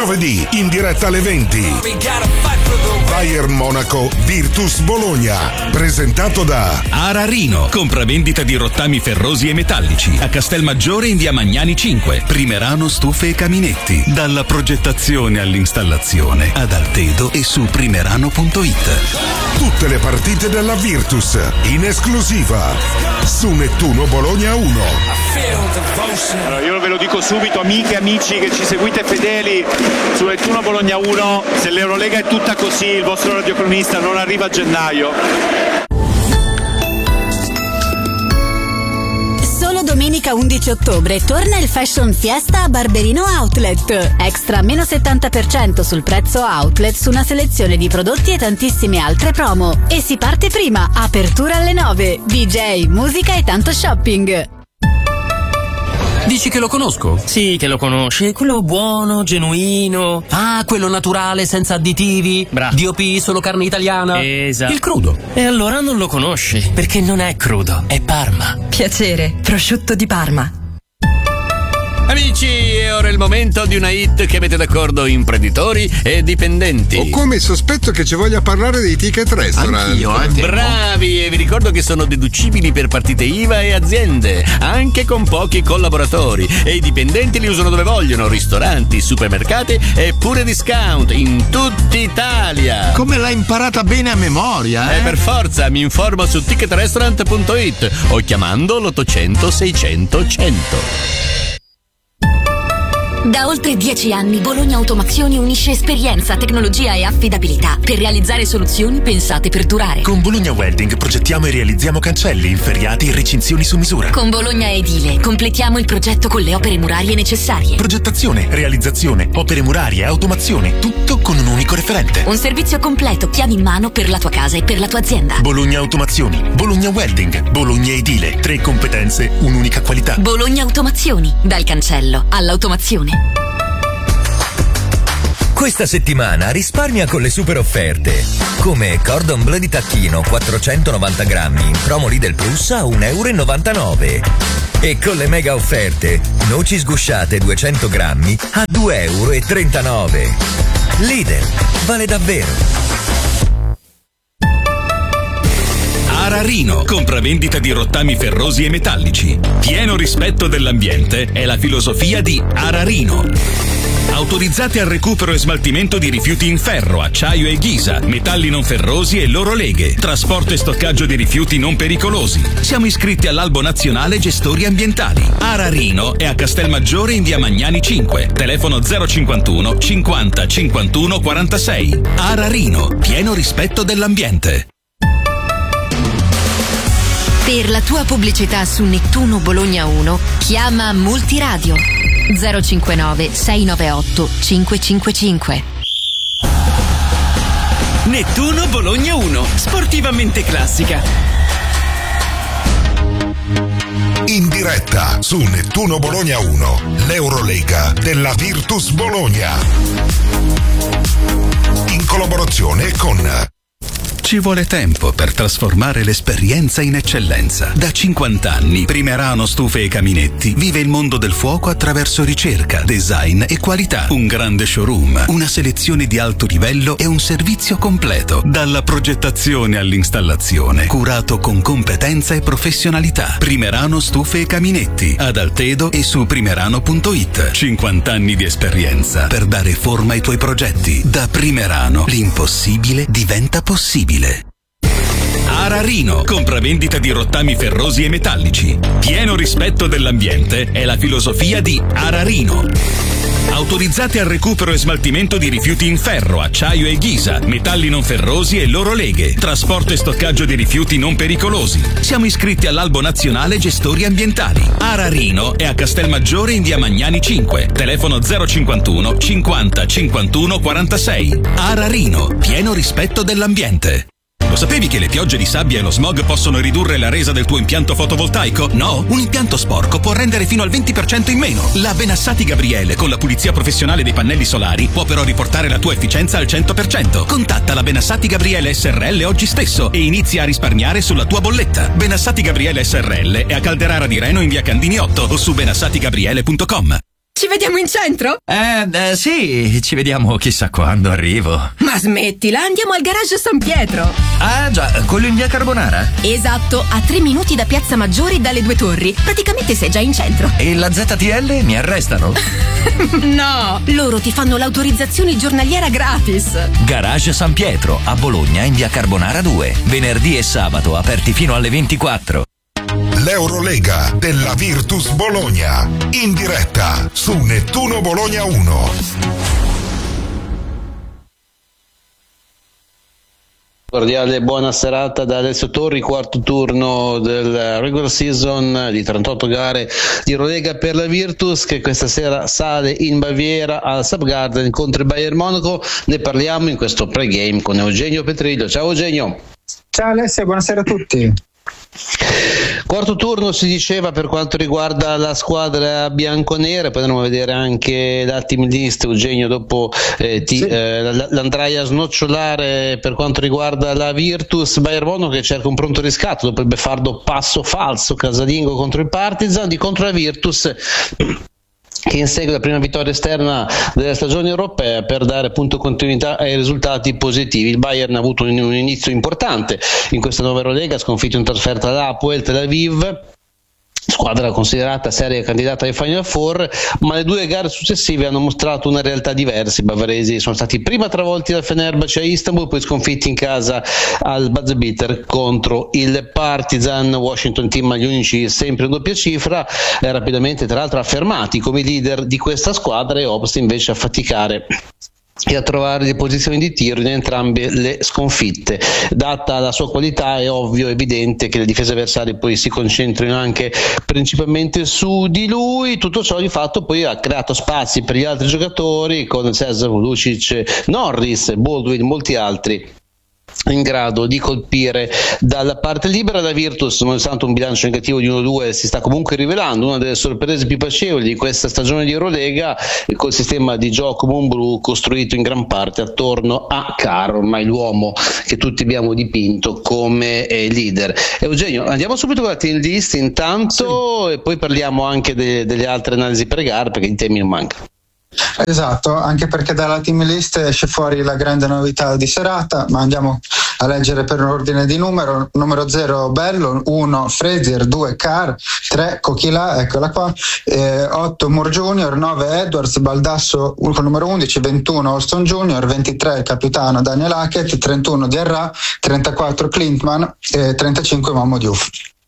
Giovedì, in diretta alle 20. Bayern Monaco, Virtus Bologna. Presentato da Ararino, compravendita di rottami ferrosi e metallici. A Castelmaggiore in via Magnani 5. Primerano stufe e caminetti. Dalla progettazione all'installazione ad Altedo e su primerano.it. Tutte le partite della Virtus in esclusiva su Nettuno Bologna 1. Allora, io ve lo dico subito, amiche e amici che ci seguite fedeli su Nettuno Bologna 1, se l'Eurolega è tutta così, il vostro radiocronista non arriva a gennaio. Domenica 11 ottobre torna il Fashion Fiesta a Barberino Outlet. Extra meno 70% sul prezzo outlet su una selezione di prodotti e tantissime altre promo. E si parte prima, apertura alle 9. DJ, musica e tanto shopping. Dici che lo conosco? Sì, che lo conosci. Quello buono, genuino. Ah, quello naturale, senza additivi. Bravo. DOP, solo carne italiana. Esatto. Il crudo. E allora non lo conosci, perché non è crudo, è Parma. Piacere, prosciutto di Parma. Amici, è ora il momento di una hit che mette d'accordo imprenditori e dipendenti. Ho come il sospetto che ci voglia parlare dei ticket restaurant. Anch'io, bravi, e vi ricordo che sono deducibili per partite IVA e aziende, anche con pochi collaboratori. E i dipendenti li usano dove vogliono, ristoranti, supermercati e pure discount in tutta Italia. Come l'hai imparata bene a memoria, eh? Per forza, mi informo su ticketrestaurant.it o chiamando l'800 600 100. Da oltre 10 anni Bologna Automazioni unisce esperienza, tecnologia e affidabilità per realizzare soluzioni pensate per durare. Con Bologna Welding progettiamo e realizziamo cancelli, inferriati e recinzioni su misura. Con Bologna Edile completiamo il progetto con le opere murarie necessarie. Progettazione, realizzazione, opere murarie, automazione, tutto con un unico referente. Un servizio completo, chiavi in mano per la tua casa e per la tua azienda. Bologna Automazioni, Bologna Welding, Bologna Edile. 3 competenze, un'unica qualità. Bologna Automazioni, dal cancello all'automazione. Questa settimana risparmia con le super offerte. Come Cordon Bleu di tacchino 490 grammi in promo Lidl Plus a €1,99. E con le mega offerte, noci sgusciate 200 grammi a €2,39. Lidl, vale davvero. Ararino, compravendita di rottami ferrosi e metallici. Pieno rispetto dell'ambiente è la filosofia di Ararino. Autorizzati al recupero e smaltimento di rifiuti in ferro, acciaio e ghisa, metalli non ferrosi e loro leghe, trasporto e stoccaggio di rifiuti non pericolosi. Siamo iscritti all'Albo Nazionale Gestori Ambientali. Ararino è a Castelmaggiore in via Magnani 5, telefono 051 50 51 46. Ararino, pieno rispetto dell'ambiente. Per la tua pubblicità su Nettuno Bologna 1, chiama Multiradio 059 698 555. Nettuno Bologna 1, sportivamente classica. In diretta su Nettuno Bologna 1, l'Eurolega della Virtus Bologna. In collaborazione con... Ci vuole tempo per trasformare l'esperienza in eccellenza. Da 50 anni, Primerano Stufe e Caminetti vive il mondo del fuoco attraverso ricerca, design e qualità. Un grande showroom, una selezione di alto livello e un servizio completo. Dalla progettazione all'installazione, curato con competenza e professionalità. Primerano Stufe e Caminetti, ad Altedo e su primerano.it. 50 anni di esperienza per dare forma ai tuoi progetti. Da Primerano, l'impossibile diventa possibile. Ararino, compravendita di rottami ferrosi e metallici. Pieno rispetto dell'ambiente è la filosofia di Ararino. Autorizzati al recupero e smaltimento di rifiuti in ferro, acciaio e ghisa, metalli non ferrosi e loro leghe, trasporto e stoccaggio di rifiuti non pericolosi. Siamo iscritti all'Albo Nazionale Gestori Ambientali. Ararino è a Castelmaggiore in via Magnani 5, telefono 051 50 51 46. Ararino, pieno rispetto dell'ambiente. Lo sapevi che le piogge di sabbia e lo smog possono ridurre la resa del tuo impianto fotovoltaico? No? Un impianto sporco può rendere fino al 20% in meno. La Benassati Gabriele, con la pulizia professionale dei pannelli solari, può però riportare la tua efficienza al 100%. Contatta la Benassati Gabriele SRL oggi stesso e inizia a risparmiare sulla tua bolletta. Benassati Gabriele SRL è a Calderara di Reno in via Candini 8 o su benassatigabriele.com. Ci vediamo in centro? Sì, ci vediamo chissà quando arrivo. Ma smettila, andiamo al garage San Pietro. Ah già, quello in via Carbonara? Esatto, a 3 minuti da Piazza Maggiore e dalle 2 torri. Praticamente sei già in centro. E la ZTL mi arrestano? No, loro ti fanno l'autorizzazione giornaliera gratis. Garage San Pietro, a Bologna in via Carbonara 2. Venerdì e sabato aperti fino alle 24. L'Eurolega della Virtus Bologna, in diretta su Nettuno Bologna 1. Cordiale buona serata da Alessio Torri, quarto turno del regular season di 38 gare di Eurolega per la Virtus, che questa sera sale in Baviera al Subgarden contro il Bayern Monaco. Ne parliamo in questo pregame con Eugenio Petriglio. Ciao Eugenio. Ciao Alessio, buonasera a tutti. Quarto turno si diceva per quanto riguarda la squadra bianconera, poi andremo a vedere anche la team list. Eugenio, dopo l'andrai a snocciolare per quanto riguarda la Virtus. Bayern Monaco che cerca un pronto riscatto dopo il beffardo passo falso casalingo contro il Partizan, di contro la Virtus che insegue la prima vittoria esterna della stagione europea per dare appunto continuità ai risultati positivi. Il Bayern ha avuto un inizio importante in questa nuova Eurolega, sconfitto in trasferta all'Apoel Tel Aviv, squadra considerata seria candidata ai Final Four, ma le due gare successive hanno mostrato una realtà diversa. I bavaresi sono stati prima travolti dal Fenerbahce a Istanbul, poi sconfitti in casa al buzzer contro il Partizan. Washington Team agli unici sempre in doppia cifra, rapidamente tra l'altro affermati come leader di questa squadra, e Obst invece a faticare e a trovare le posizioni di tiro in entrambe le sconfitte. Data la sua qualità è ovvio, evidente che le difese avversarie poi si concentrino anche principalmente su di lui. Tutto ciò di fatto poi ha creato spazi per gli altri giocatori, con Cesar, Lucic, Norris, Baldwin e molti altri in grado di colpire dalla parte libera. La Virtus, nonostante un bilancio negativo di 1-2, si sta comunque rivelando una delle sorprese più piacevoli di questa stagione di Eurolega, col sistema di gioco Moonbrew costruito in gran parte attorno a Carr, ormai l'uomo che tutti abbiamo dipinto come leader. Eugenio, andiamo subito con la team list intanto, e poi parliamo anche delle altre analisi per gare, perché i temi non mancano. Esatto, anche perché dalla team list esce fuori la grande novità di serata, ma andiamo a leggere per ordine di numero. Numero 0 Bello, 1 Frazier, 2 Carr, 3 Coquilà, eccola qua, 8 Moore Jr., 9 Edwards, Baldasso con numero 11, 21 Austin Jr., 23 il capitano Daniel Hackett, 31 Diarra, 34 Klintman e 35 Momo Diouf.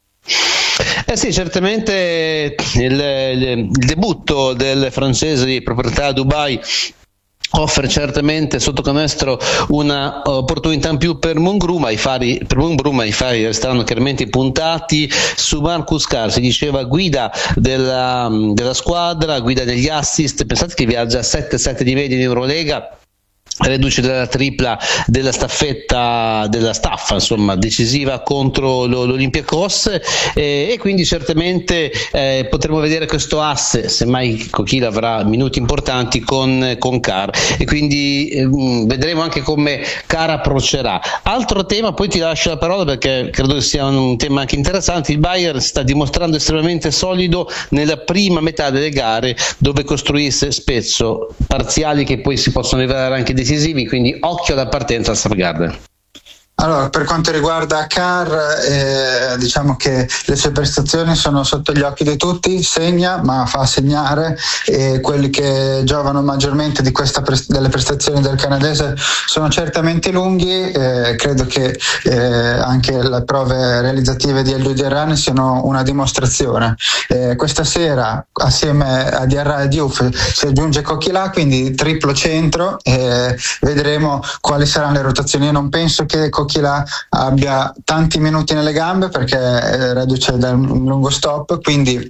Sì, certamente il debutto del francese di proprietà Dubai offre certamente sotto canestro una opportunità in più per Moonbrew, ma i fari resteranno chiaramente puntati su Marcus Carr. Si diceva guida della squadra, guida degli assist. Pensate che viaggia a 7-7 di media in Eurolega, reduce dalla tripla della staffetta, della staffa insomma decisiva contro l'Olympiacos, e quindi certamente potremo vedere questo asse, semmai Coquilà avrà minuti importanti con Carr, e quindi vedremo anche come Carr approccerà. Altro tema, poi ti lascio la parola perché credo che sia un tema anche interessante. Il Bayern sta dimostrando estremamente solido nella prima metà delle gare, dove costruisce spesso parziali che poi si possono rivelare anche decisivi, quindi occhio alla partenza al Subgarden. Allora, per quanto riguarda Carr, diciamo che le sue prestazioni sono sotto gli occhi di tutti, segna ma fa segnare, e quelli che giovano maggiormente di delle prestazioni del canadese sono certamente lunghi. Credo che anche le prove realizzative di Elio Diarra ne siano una dimostrazione. Questa sera assieme a Diarra e Diouf si aggiunge Coquilà, quindi triplo centro, vedremo quali saranno le rotazioni. Io non penso che Coquilà abbia tanti minuti nelle gambe perché reduce da un lungo stop, quindi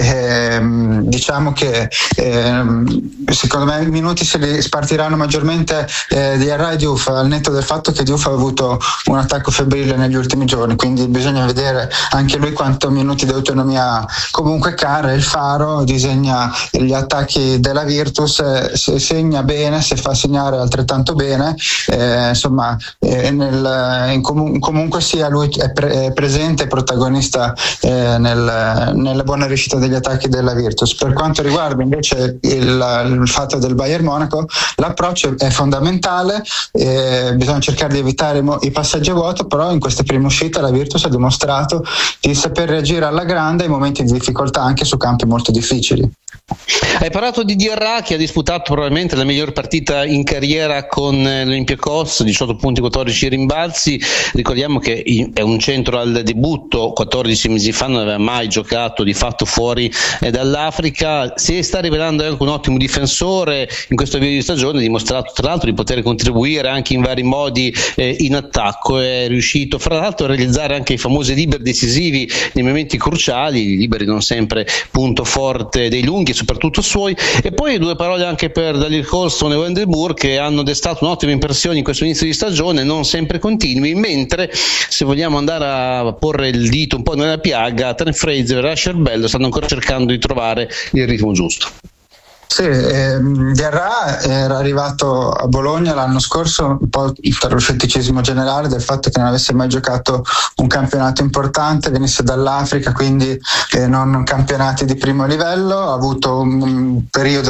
diciamo che secondo me i minuti se li spartiranno maggiormente Diarra e Diouf, al netto del fatto che Diouf ha avuto un attacco febbrile negli ultimi giorni, quindi bisogna vedere anche lui quanto minuti di autonomia ha. Comunque Carr è il faro, disegna gli attacchi della Virtus, se segna bene, se fa segnare altrettanto bene, insomma nel comunque sia lui è presente e protagonista nella buona riuscita degli attacchi della Virtus. Per quanto riguarda invece il fatto del Bayern Monaco, l'approccio è fondamentale, bisogna cercare di evitare i passaggi a vuoto, però in queste prime uscite la Virtus ha dimostrato di saper reagire alla grande in momenti di difficoltà anche su campi molto difficili. Hai parlato di Diarra, che ha disputato probabilmente la miglior partita in carriera con l'Olympiakos, 18 punti, 14 rimbalzi. Ricordiamo che è un centro al debutto, 14 mesi fa non aveva mai giocato di fatto fuori dall'Africa. Si sta rivelando anche un ottimo difensore in questo avvio di stagione, ha dimostrato tra l'altro di poter contribuire anche in vari modi in attacco, è riuscito fra l'altro a realizzare anche i famosi liberi decisivi nei momenti cruciali, i liberi non sempre punto forte dei lunghi, soprattutto suoi. E poi due parole anche per Dalil Colston e Wendell Moore, che hanno destato un'ottima impressione in questo inizio di stagione, non sempre continui, mentre se vogliamo andare a porre il dito un po' nella piaga, Trent Frazier e Asher Bell stanno ancora cercando di trovare il ritmo giusto. Sì, Diarra era arrivato a Bologna l'anno scorso un po' per lo scetticismo generale del fatto che non avesse mai giocato un campionato importante, venisse dall'Africa, quindi non campionati di primo livello, ha avuto un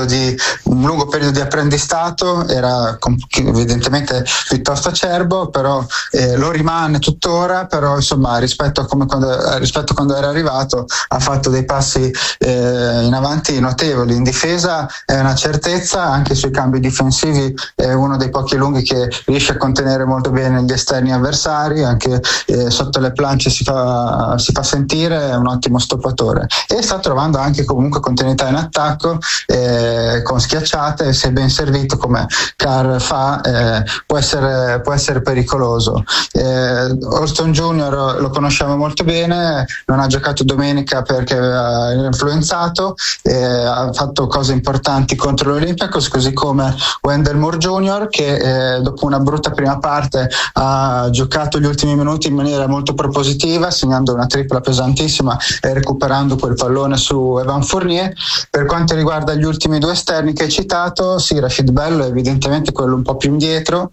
lungo periodo di apprendistato, era evidentemente piuttosto acerbo, però lo rimane tuttora, però insomma rispetto a quando era arrivato ha fatto dei passi in avanti notevoli. In difesa è una certezza, anche sui cambi difensivi è uno dei pochi lunghi che riesce a contenere molto bene gli esterni avversari, anche sotto le planche si fa sentire, è un ottimo stoppatore e sta trovando anche comunque continuità in attacco, con schiacciate, se ben servito come Carr fa può essere pericoloso. Holston Junior lo conosciamo molto bene, non ha giocato domenica perché era influenzato, ha fatto cose importanti contro l'Olympiakos, così come Wendell Moore Jr. che dopo una brutta prima parte ha giocato gli ultimi minuti in maniera molto propositiva, segnando una tripla pesantissima e recuperando quel pallone su Evan Fournier. Per quanto riguarda gli ultimi due esterni che hai citato, sì, Rashid Bell è evidentemente quello un po' più indietro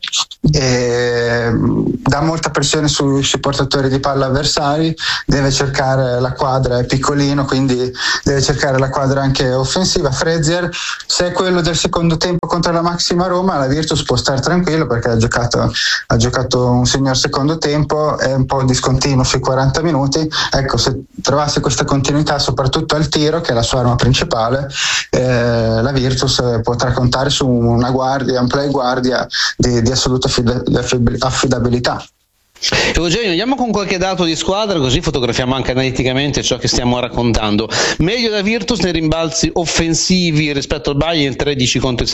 e dà molta pressione sui portatori di palla avversari, deve cercare la quadra, è piccolino, quindi deve cercare la quadra anche offensiva. Frazier, se è quello del secondo tempo contro la Maxima Roma, la Virtus può stare tranquillo perché ha giocato un signor secondo tempo, è un po' discontinuo sui 40 minuti. Ecco, se trovasse questa continuità soprattutto al tiro, che è la sua arma principale, la Virtus potrà contare su una guardia, un play guardia di assoluta affidabilità. Eugenio, andiamo con qualche dato di squadra, così fotografiamo anche analiticamente ciò che stiamo raccontando. Meglio la Virtus nei rimbalzi offensivi rispetto al Bayern, 13 contro il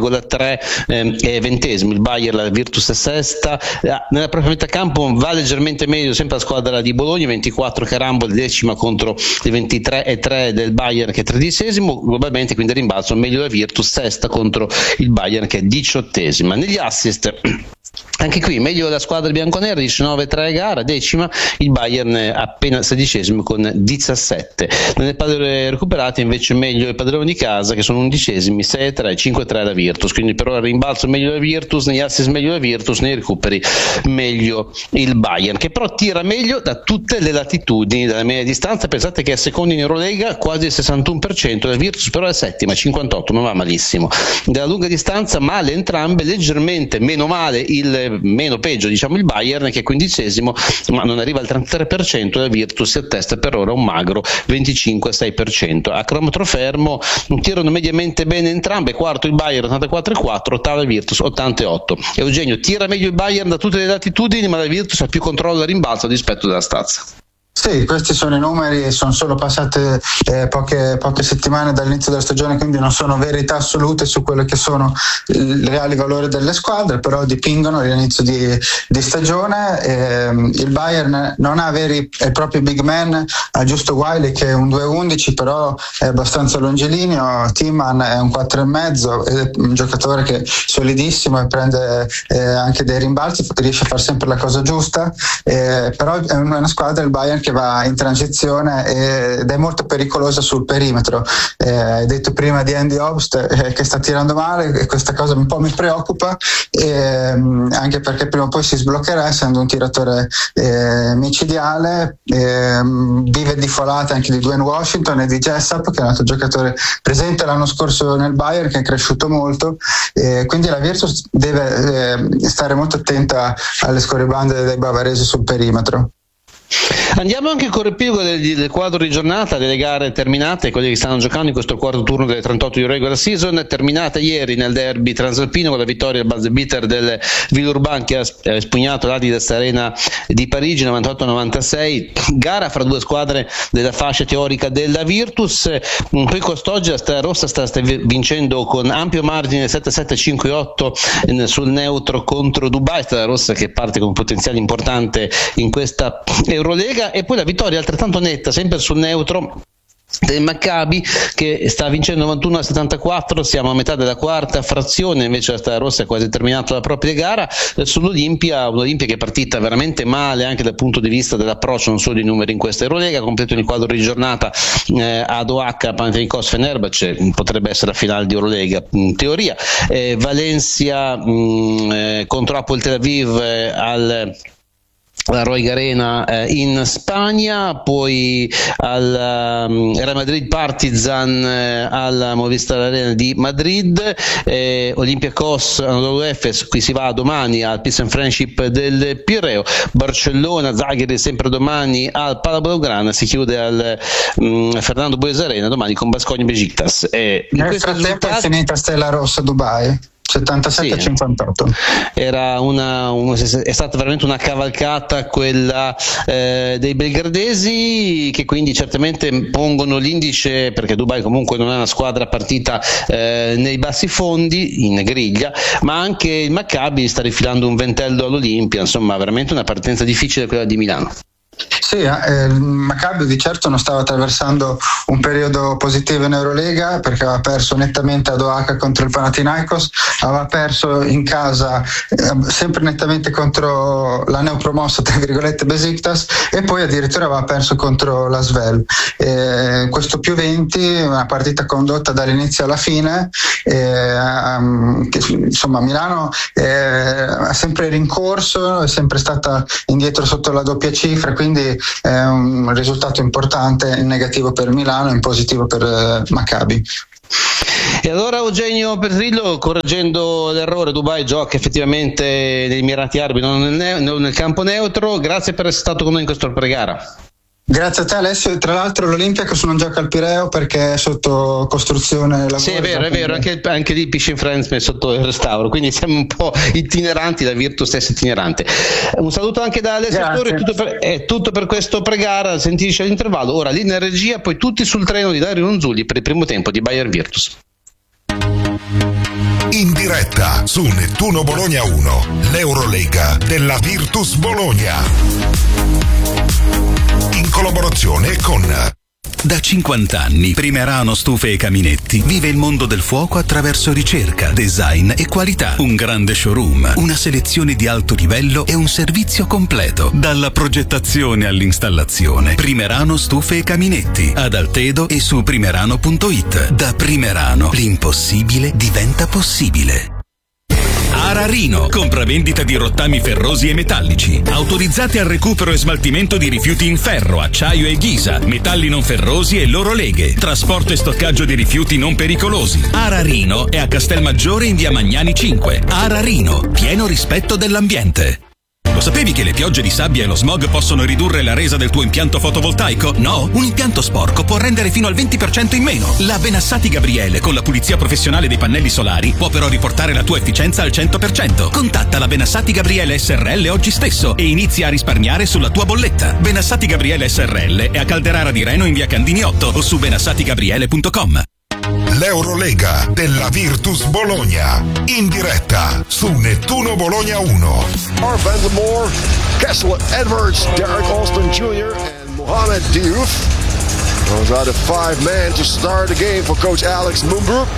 7,3 ventesimo. Il Bayern, la Virtus è sesta. Nella propria metà campo va leggermente meglio sempre la squadra di Bologna, 24 carambole, decima contro il 23,3 del Bayern che è tredicesimo. Globalmente quindi rimbalzo meglio la Virtus, sesta contro il Bayern che è diciottesima. Negli assist anche qui meglio la squadra bianconera, 19-3 gara, decima, il Bayern appena sedicesimo con 17. Nelle palle recuperate invece meglio i padroni di casa che sono undicesimi, 6-3, 5-3 la Virtus, quindi però il rimbalzo meglio la Virtus, negli assist meglio la Virtus, nei recuperi meglio il Bayern, che però tira meglio da tutte le latitudini, dalla media distanza. Pensate che è secondo in Eurolega, quasi il 61%, la Virtus però è settima, 58, non va malissimo. Dalla lunga distanza male entrambe, leggermente meno male meno peggio diciamo il Bayern che è quindicesimo, ma non arriva al 33%, la Virtus si attesta per ora un magro 25,6%. A cronometro fermo tirano mediamente bene entrambe, quarto il Bayern 84,4, ottava la Virtus 88. Eugenio, tira meglio il Bayern da tutte le latitudini, ma la Virtus ha più controllo al rimbalzo a dispetto della Stazza. Sì, questi sono i numeri, sono solo passate poche settimane dall'inizio della stagione, quindi non sono verità assolute su quello che sono i reali valori delle squadre, però dipingono l'inizio di stagione. Il Bayern non ha veri e propri big man, ha giusto Wiley che è un 2,11, però è abbastanza longilineo. Tiemann è un 4,5, è un giocatore che è solidissimo e prende anche dei rimbalzi, riesce a fare sempre la cosa giusta, però è una squadra, il Bayern, che che va in transizione ed è molto pericolosa sul perimetro. Hai detto prima di Andy Obst che sta tirando male, e questa cosa un po' mi preoccupa, anche perché prima o poi si sbloccherà, essendo un tiratore micidiale. Vive di folate anche di Dwayne Washington e di Jessup, che è un altro giocatore presente l'anno scorso nel Bayern, che è cresciuto molto, quindi la Virtus deve stare molto attenta alle scorribande dei bavaresi sul perimetro. Andiamo anche con il riepilogo del quadro di giornata, delle gare terminate, quelli che stanno giocando in questo quarto turno delle 38 di regular season, terminata ieri nel derby transalpino con la vittoria del buzzer beater del Villeurbanne, che ha espugnato l'Adidas Arena di Parigi 98-96, gara fra due squadre della fascia teorica della Virtus. Poi quest'oggi la Stella Rossa sta vincendo con ampio margine 7-7-5-8 sul neutro contro Dubai, Stella Rossa che parte con un potenziale importante in questa Eurolega, e poi la vittoria altrettanto netta sempre sul neutro del Maccabi, che sta vincendo 91-74, siamo a metà della quarta frazione, invece la Stella Rossa ha quasi terminato la propria gara. Sull'Olimpia, un'Olimpia che è partita veramente male anche dal punto di vista dell'approccio, non solo di numeri in questa Eurolega. Completo il quadro di giornata ad OH Panathinaikos Fenerbahce, potrebbe essere la finale di Eurolega in teoria, Valencia contro Apoel Tel Aviv alla Roig Arena in Spagna, poi al Real Madrid Partizan alla Movistar Arena di Madrid, Olympiacos Anadolu Efes, qui si va domani al Peace and Friendship del Pireo, Barcellona Zagheris sempre domani al Pala Blaugrana, si chiude al Fernando Buesa Arena domani con Baskonia Besiktas. Nel frattempo è finita Stella Rossa Dubai 77-58. Era è stata veramente una cavalcata quella dei belgradesi, che quindi certamente pongono l'indice, perché Dubai comunque non è una squadra partita nei bassi fondi in griglia, ma anche il Maccabi sta rifilando un ventello all'Olimpia, insomma veramente una partenza difficile quella di Milano. Sì, il Maccabi di certo non stava attraversando un periodo positivo in Eurolega, perché aveva perso nettamente ad OH contro il Panathinaikos, aveva perso in casa sempre nettamente contro la neopromossa tra virgolette Besiktas, e poi addirittura aveva perso contro la Svel. Questo più 20, una partita condotta dall'inizio alla fine, che, insomma Milano ha sempre rincorso, è sempre stata indietro sotto la doppia cifra, quindi è un risultato importante, in negativo per Milano e in positivo per Maccabi. E allora Eugenio Petrillo, correggendo l'errore, Dubai gioca effettivamente negli Emirati Arabi, non nel campo neutro. Grazie per essere stato con noi in questo pre-gara. Grazie a te Alessio, e tra l'altro l'Olympiacos non gioca al Pireo perché è sotto costruzione. Sì, è vero, anche lì Piscine Friends è sotto il restauro, quindi siamo un po' itineranti, la Virtus è itinerante. Un saluto anche da Alessio Torri, è tutto per questo pre-gara, sentisci all'intervallo, ora lì in regia, poi tutti sul treno di Dario Ronzulli per il primo tempo di Bayern Virtus. In diretta su Nettuno Bologna 1, l'Eurolega della Virtus Bologna. In collaborazione con... Da 50 anni, Primerano Stufe e Caminetti vive il mondo del fuoco attraverso ricerca, design e qualità. Un grande showroom, una selezione di alto livello e un servizio completo. Dalla progettazione all'installazione. Primerano Stufe e Caminetti, ad Altedo e su primerano.it. Da Primerano, l'impossibile diventa possibile. Ararino, compravendita di rottami ferrosi e metallici, autorizzati al recupero e smaltimento di rifiuti in ferro, acciaio e ghisa, metalli non ferrosi e loro leghe, trasporto e stoccaggio di rifiuti non pericolosi. Ararino è a Castelmaggiore in via Magnani 5. Ararino, pieno rispetto dell'ambiente. Lo sapevi che le piogge di sabbia e lo smog possono ridurre la resa del tuo impianto fotovoltaico? No? Un impianto sporco può rendere fino al 20% in meno. La Benassati Gabriele, con la pulizia professionale dei pannelli solari, può però riportare la tua efficienza al 100%. Contatta la Benassati Gabriele SRL oggi stesso e inizia a risparmiare sulla tua bolletta. Benassati Gabriele SRL è a Calderara di Reno in via Candini 8 o su benassatigabriele.com. L'Eurolega della Virtus Bologna, in diretta su Nettuno Bologna 1. Vandermoor, Kessel Edwards, Derek Alston Jr. and Mohamed Diouf. Those are the 5 men to start the game for Coach Alex Moonbrook.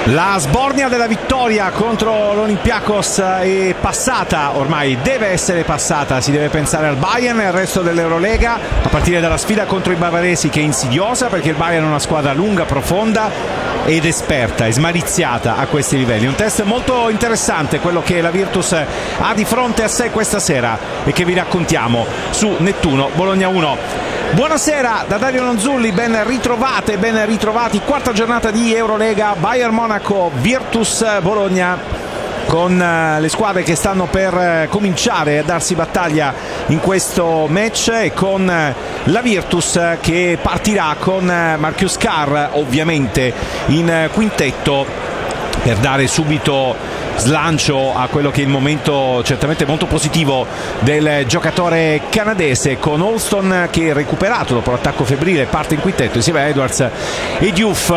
La sbornia della vittoria contro l'Olympiakos è passata, ormai deve essere passata, si deve pensare al Bayern e al resto dell'Eurolega, a partire dalla sfida contro i bavaresi, che è insidiosa perché il Bayern è una squadra lunga, profonda ed esperta e smaliziata a questi livelli. Un test molto interessante quello che la Virtus ha di fronte a sé questa sera e che vi raccontiamo su Nettuno Bologna 1. Buonasera da Dario Nonzulli, ben ritrovate, ben ritrovati. Quarta giornata di Eurolega, Bayern Monaco, Virtus Bologna, con le squadre che stanno per cominciare a darsi battaglia in questo match, e con la Virtus che partirà con Marcus Carr ovviamente in quintetto per dare subito slancio a quello che è il momento certamente molto positivo del giocatore canadese, con Alston che è recuperato dopo l'attacco febbrile, parte in quintetto insieme a Edwards e Diouf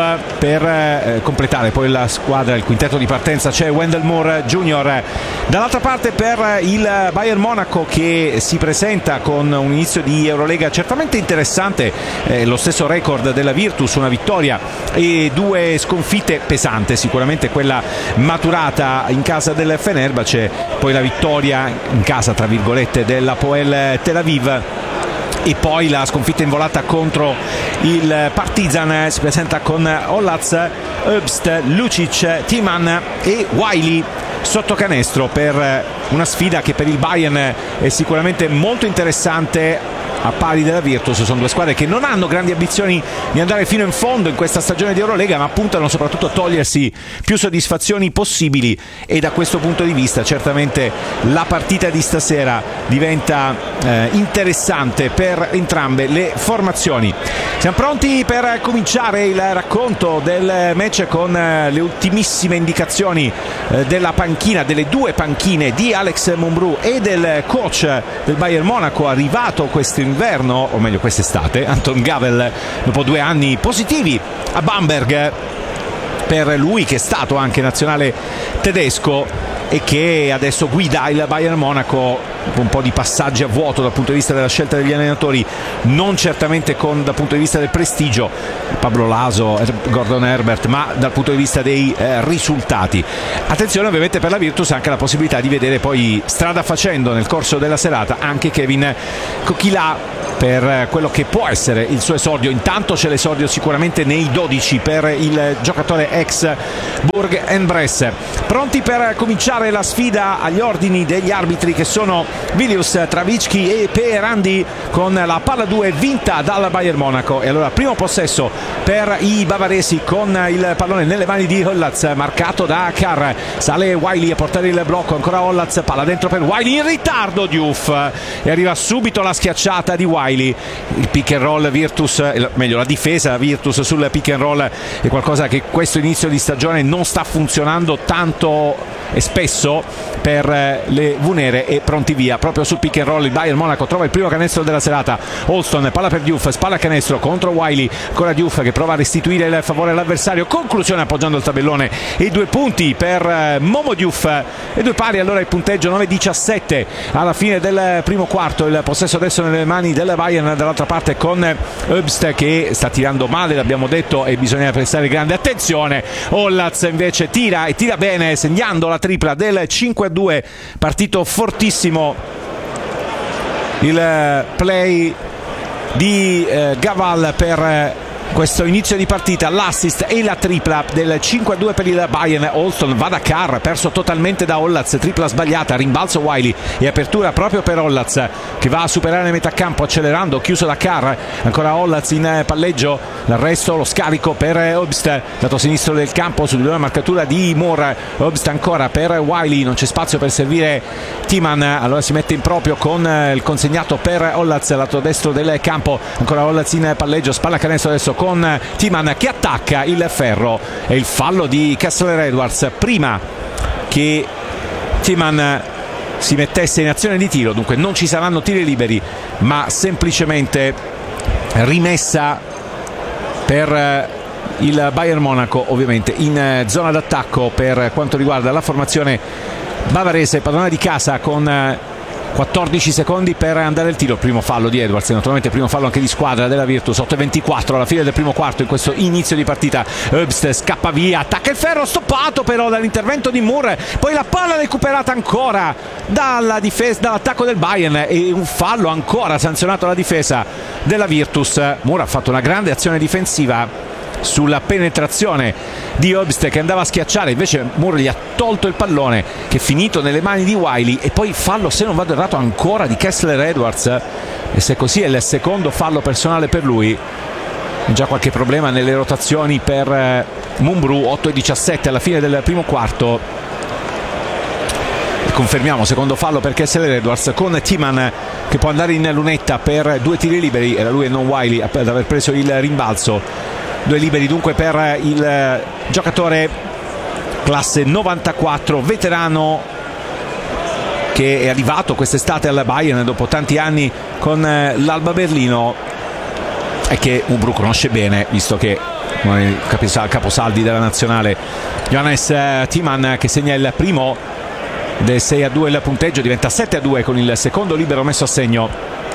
per completare poi la squadra. Il quintetto di partenza c'è Wendell Moore Jr. Dall'altra parte per il Bayern Monaco, che si presenta con un inizio di Eurolega certamente interessante, lo stesso record della Virtus, una vittoria e 2 sconfitte, pesante sicuramente quella maturata in casa del Fenerbahce, poi la vittoria in casa tra virgolette dell'Hapoel Tel Aviv e poi la sconfitta in volata contro il Partizan. Si presenta con Olatz, Öbst, Lucic, Timan e Wiley sotto canestro per una sfida che per il Bayern è sicuramente molto interessante. A pari della Virtus, sono due squadre che non hanno grandi ambizioni di andare fino in fondo in questa stagione di Eurolega, ma puntano soprattutto a togliersi più soddisfazioni possibili, e da questo punto di vista certamente la partita di stasera diventa interessante per entrambe le formazioni. Siamo pronti per cominciare il racconto del match con le ultimissime indicazioni della panchina, delle 2 panchine di Alex Mumbrú e del coach del Bayern Monaco, arrivato questo inverno, o meglio quest'estate, Anton Gavel, dopo 2 anni positivi a Bamberg, per lui che è stato anche nazionale tedesco e che adesso guida il Bayern Monaco con un po' di passaggi a vuoto dal punto di vista della scelta degli allenatori, non certamente dal punto di vista del prestigio, Pablo Laso, Gordon Herbert, ma dal punto di vista dei risultati. Attenzione ovviamente per la Virtus anche la possibilità di vedere poi strada facendo nel corso della serata anche Kevin Coquelin per quello che può essere il suo esordio. Intanto c'è l'esordio sicuramente nei 12 per il giocatore ex Bourg-en-Bresse. Pronti per cominciare la sfida agli ordini degli arbitri, che sono Vilius, Travicki e Perandi, con la palla 2 vinta dal Bayern Monaco. E allora primo possesso per i bavaresi con il pallone nelle mani di Olatz, marcato da Carr. Sale Wiley a portare il blocco, ancora Olatz, palla dentro per Wiley, in ritardo Diouf e arriva subito la schiacciata di Wiley. Il pick and roll Virtus, meglio la difesa Virtus sul pick and roll è qualcosa che questo inizio di stagione non sta funzionando tanto e spesso per le Vunere, e pronti via proprio sul pick and roll. Il Bayern Monaco trova il primo canestro della serata. Alston, palla per Diouf, spalla a canestro contro Wiley, ancora Diouf che prova a restituire il favore all'avversario, conclusione appoggiando il tabellone e 2 punti per Momo Diouf e 2 pari. Allora il punteggio 9-17 alla fine del primo quarto. Il possesso adesso nelle mani del Bayern, dall'altra parte con Öbst che sta tirando male, l'abbiamo detto, e bisogna prestare grande attenzione. Olatz invece tira e tira bene, segnando la tripla del 5-2, partito fortissimo il play di Gaval per questo inizio di partita, l'assist e la tripla del 5-2 per il Bayern. Alston va da Carr, perso totalmente da Olatz, tripla sbagliata, rimbalzo Wiley e apertura proprio per Olatz che va a superare metà campo accelerando, chiuso da Carr, ancora Olatz in palleggio, l'arresto, lo scarico per Öbst, lato sinistro del campo sulla marcatura di Moore. Öbst ancora per Wiley, non c'è spazio per servire Timan, allora si mette in proprio con il consegnato per Olatz, lato destro del campo, ancora Olatz in palleggio, spalla canestro adesso con Timan che attacca il ferro, e il fallo di Kessler Edwards prima che Timan si mettesse in azione di tiro. Dunque non ci saranno tiri liberi, ma semplicemente rimessa per il Bayern Monaco, ovviamente in zona d'attacco per quanto riguarda la formazione bavarese, padrona di casa, con 14 secondi per andare al tiro. Il primo fallo di Edwards, naturalmente primo fallo anche di squadra della Virtus. 8:24 alla fine del primo quarto in questo inizio di partita. Herbst scappa via, attacca il ferro, stoppato però dall'intervento di Moore, poi la palla recuperata ancora dalla difesa, dall'attacco del Bayern, e un fallo ancora sanzionato alla difesa della Virtus. Moore ha fatto una grande azione difensiva sulla penetrazione di Herbst che andava a schiacciare, invece Moore gli ha tolto il pallone che è finito nelle mani di Wiley. E poi fallo, se non vado errato, ancora di Kessler Edwards, e se così è il secondo fallo personale per lui. Già qualche problema nelle rotazioni per Mumbrú. 8:17 alla fine del primo quarto. Confermiamo secondo fallo per Kessler Edwards, con Timan che può andare in lunetta per 2 tiri liberi. Era lui e non Wiley ad aver preso il rimbalzo. 2 liberi dunque per il giocatore classe 94, veterano, che è arrivato quest'estate al Bayern dopo tanti anni con l'Alba Berlino e che Mumbrú conosce bene, visto che è il caposaldi della nazionale. Johannes Timan che segna il primo del 6-2, il punteggio diventa 7-2 con il secondo libero messo a segno.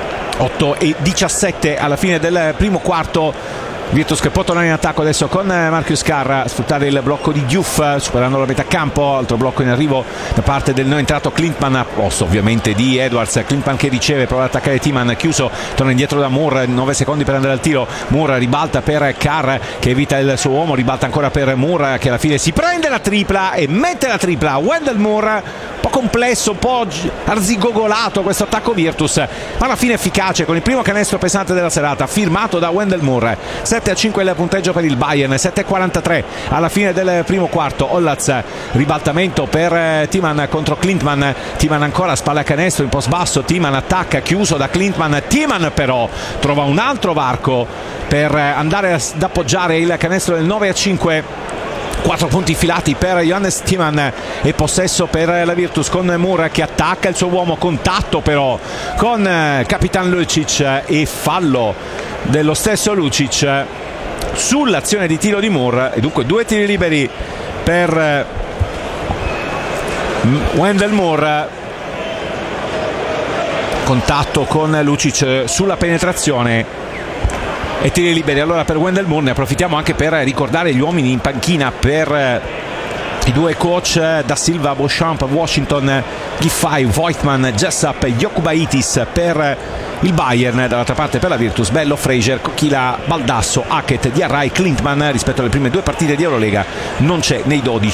8:17 alla fine del primo quarto. Virtus che può tornare in attacco adesso con Marcus Carr a sfruttare il blocco di Diouf, superando la metà campo. Altro blocco in arrivo da parte del non entrato Klintman, a posto ovviamente di Edwards. Klintman che riceve, prova ad attaccare Timan, chiuso, torna indietro da Moore, 9 secondi per andare al tiro. Moore ribalta per Carr che evita il suo uomo, ribalta ancora per Moore che alla fine si prende la tripla e mette la tripla. Wendell Moore, un po' complesso, un po' arzigogolato questo attacco Virtus, ma alla fine efficace con il primo canestro pesante della serata, firmato da Wendell Moore. 7-5 il punteggio per il Bayern. 7:43 alla fine del primo quarto. Ollaz, ribaltamento per Timan contro Klintman. Timan ancora, spalla a canestro in post basso. Timan attacca, chiuso da Klintman. Timan però trova un altro varco per andare ad appoggiare il canestro del 9-5. 4 punti infilati per Johannes Timan e possesso per la Virtus, con Moore che attacca il suo uomo, contatto però con Kapitan Lucic e fallo dello stesso Lucic sull'azione di tiro di Moore, e dunque 2 tiri liberi per Wendell Moore. Contatto con Lucic sulla penetrazione e tiri liberi allora per Wendell Moore. Ne approfittiamo anche per ricordare gli uomini in panchina per i 2 coach da Silva, Beauchamp, Washington, Giffey, Voigtman, Jessup, Jokubaitis per il Bayern. Dall'altra parte per la Virtus Bello, Fraser, Cochila, Baldasso, Hackett, Diarra e Klintman. Rispetto alle prime 2 partite di Eurolega non c'è nei 12